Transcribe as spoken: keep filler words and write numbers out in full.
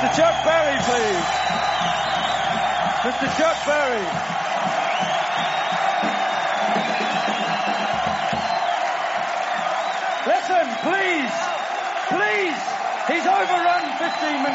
Mister Chuck Berry, please. Mister Chuck Berry. Listen, please, please. He's overrun fifteen